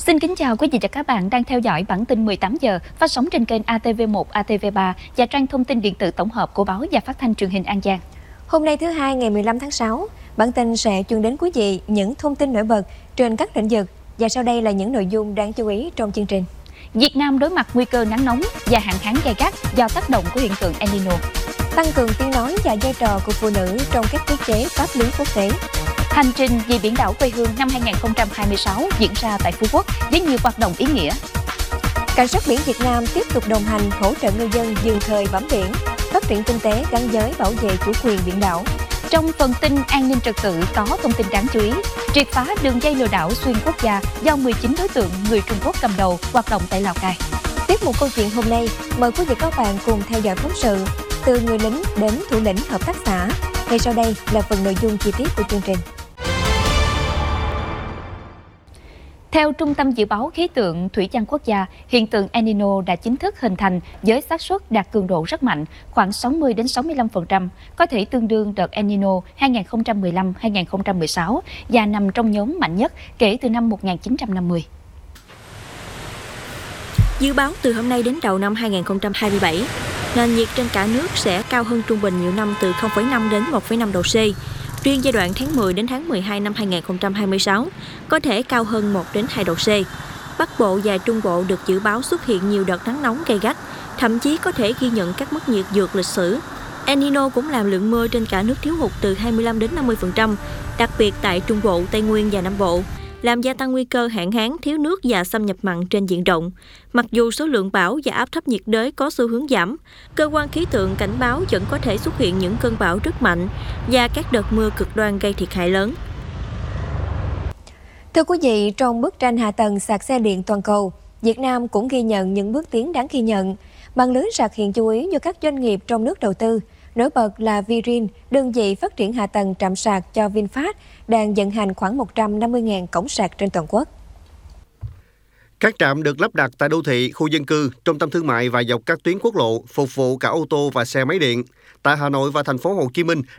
Xin kính chào quý vị và các bạn đang theo dõi bản tin 18 giờ phát sóng trên kênh ATV1, ATV3 và trang thông tin điện tử tổng hợp của báo và phát thanh truyền hình An Giang. Hôm nay thứ Hai ngày 15 tháng 6, bản tin sẽ truyền đến quý vị những thông tin nổi bật trên các lĩnh vực và sau đây là những nội dung đáng chú ý trong chương trình. Việt Nam đối mặt nguy cơ nắng nóng và hạn hán gay gắt do tác động của hiện tượng El Nino. Tăng cường tiếng nói và vai trò của phụ nữ trong các thiết chế pháp lý quốc tế. Hành trình vì biển đảo quê hương năm 2026 diễn ra tại Phú Quốc với nhiều hoạt động ý nghĩa. Cảnh sát biển Việt Nam tiếp tục đồng hành hỗ trợ ngư dân vươn khơi bám biển, phát triển kinh tế gắn với bảo vệ chủ quyền biển đảo. Trong phần tin an ninh trật tự có thông tin đáng chú ý, triệt phá đường dây lừa đảo xuyên quốc gia do 19 đối tượng người Trung Quốc cầm đầu hoạt động tại Lào Cai. Tiếp một câu chuyện hôm nay, mời quý vị các bạn cùng theo dõi phóng sự từ người lính đến thủ lĩnh hợp tác xã. Ngay sau đây là phần nội dung chi tiết của chương trình. Theo Trung tâm Dự báo Khí tượng Thủy văn Quốc gia, hiện tượng El Nino đã chính thức hình thành với xác suất đạt cường độ rất mạnh, khoảng 60-65%, có thể tương đương đợt El Nino 2015-2016 và nằm trong nhóm mạnh nhất kể từ năm 1950. Dự báo từ hôm nay đến đầu năm 2027, nền nhiệt trên cả nước sẽ cao hơn trung bình nhiều năm từ 0,5 đến 1,5 độ C. Riêng giai đoạn tháng 10 đến tháng 12 năm 2026 có thể cao hơn 1 đến 2 độ C. Bắc Bộ và Trung Bộ được dự báo xuất hiện nhiều đợt nắng nóng gay gắt, thậm chí có thể ghi nhận các mức nhiệt vượt lịch sử. El Nino cũng làm lượng mưa trên cả nước thiếu hụt từ 25 đến 50%, đặc biệt tại Trung Bộ, Tây Nguyên và Nam Bộ, làm gia tăng nguy cơ hạn hán, thiếu nước và xâm nhập mặn trên diện rộng. Mặc dù số lượng bão và áp thấp nhiệt đới có xu hướng giảm, cơ quan khí tượng cảnh báo vẫn có thể xuất hiện những cơn bão rất mạnh và các đợt mưa cực đoan gây thiệt hại lớn. Thưa quý vị, trong bức tranh hạ tầng sạc xe điện toàn cầu, Việt Nam cũng ghi nhận những bước tiến đáng ghi nhận. Mạng lưới sạc hiện chú ý do các doanh nghiệp trong nước đầu tư. Nổi bật là Virin, đơn vị phát triển hạ tầng trạm sạc cho VinFast, đang vận hành khoảng 150.000 cổng sạc trên toàn quốc. Các trạm được lắp đặt tại đô thị, khu dân cư, trung tâm thương mại và dọc các tuyến quốc lộ, phục vụ cả ô tô và xe máy điện. Tại Hà Nội và thành phố Hồ Chí Minh